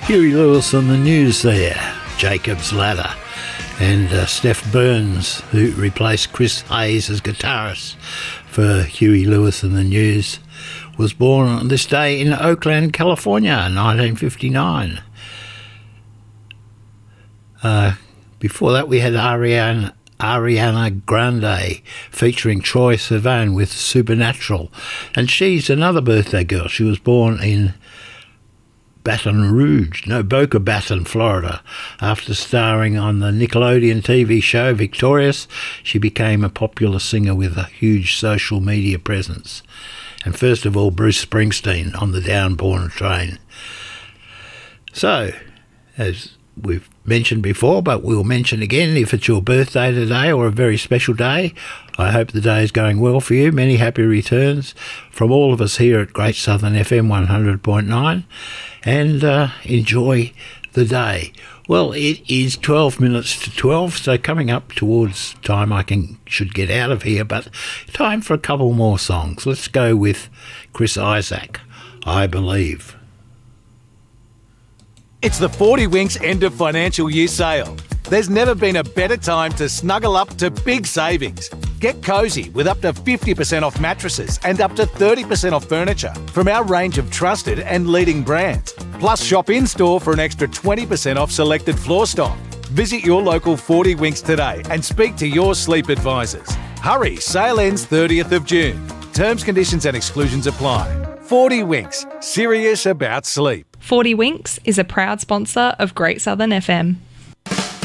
Huey Lewis on the news there, Jacob's Ladder, and Steph Burns, who replaced Chris Hayes as guitarist for Huey Lewis and the news, was born on this day in Oakland, California, 1959. Before that we had Ariana Grande featuring Troye Sivan with Supernatural, and she's another birthday girl. She was born in Boca Raton, Florida. After starring on the Nickelodeon TV show Victorious, she became a popular singer with a huge social media presence. And first of all, Bruce Springsteen on the Downbourne Train. So, as we've mentioned before, but we'll mention again, if it's your birthday today or a very special day, I hope the day is going well for you. Many happy returns from all of us here at Great Southern FM 100.9, and enjoy the day. Well, it is 12 minutes to 12, so coming up towards time should get out of here, but time for a couple more songs. Let's go with Chris Isaak, I Believe. It's the 40 Winks end of financial year sale. There's never been a better time to snuggle up to big savings. Get cosy with up to 50% off mattresses and up to 30% off furniture from our range of trusted and leading brands. Plus, shop in-store for an extra 20% off selected floor stock. Visit your local 40 Winks today and speak to your sleep advisors. Hurry, sale ends 30th of June. Terms, conditions and exclusions apply. 40 Winks, serious about sleep. 40 Winks is a proud sponsor of Great Southern FM.